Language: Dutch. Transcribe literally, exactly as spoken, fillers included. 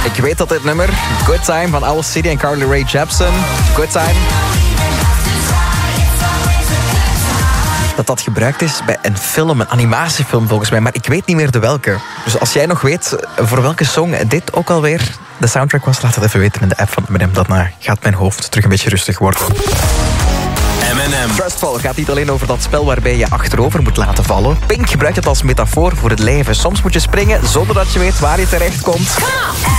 Ik weet dat dit nummer, Good Time van Owl City en Carly Rae Jepsen, Good Time, dat dat gebruikt is bij een film, een animatiefilm volgens mij, maar ik weet niet meer de welke. Dus als jij nog weet voor welke song dit ook alweer de soundtrack was, laat het even weten in de app van M en M. Daarna gaat mijn hoofd terug een beetje rustig worden. M en M. Trustfall gaat niet alleen over dat spel waarbij je achterover moet laten vallen. Pink gebruikt het als metafoor voor het leven. Soms moet je springen zonder dat je weet waar je terecht komt.